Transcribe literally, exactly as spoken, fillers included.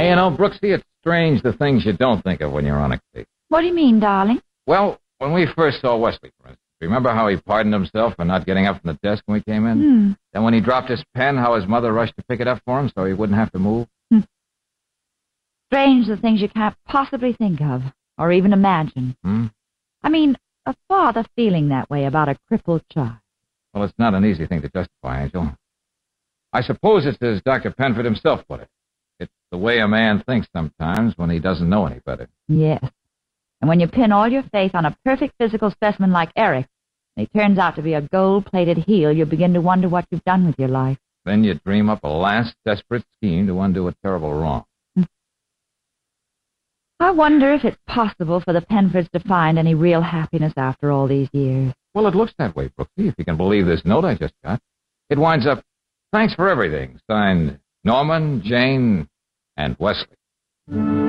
Hey, you know, Brooksy, it's strange the things you don't think of when you're on a case. What do you mean, darling? Well, when we first saw Wesley, for instance, remember how he pardoned himself for not getting up from the desk when we came in? Hmm. Then when he dropped his pen, how his mother rushed to pick it up for him so he wouldn't have to move? Hmm. Strange the things you can't possibly think of, or even imagine. Hmm? I mean, a father feeling that way about a crippled child. Well, it's not an easy thing to justify, Angel. I suppose it's as Doctor Penford himself put it. It's the way a man thinks sometimes when he doesn't know any better. Yes. And when you pin all your faith on a perfect physical specimen like Eric, and he turns out to be a gold-plated heel, you begin to wonder what you've done with your life. Then you dream up a last desperate scheme to undo a terrible wrong. I wonder if it's possible for the Penfords to find any real happiness after all these years. Well, it looks that way, Brooksy, if you can believe this note I just got. It winds up, "Thanks for everything," signed Norman, Jane, and Wesley.